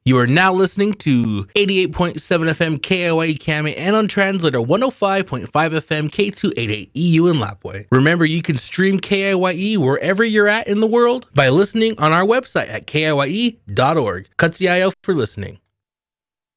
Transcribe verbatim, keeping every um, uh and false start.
You are now listening to eighty-eight point seven F M K I Y E Kame and on translator one oh five point five F M K two eighty-eight E U in Lapwai. Remember, you can stream K I Y E wherever you're at in the world by listening on our website at K I Y E dot org. Katsiayo for listening.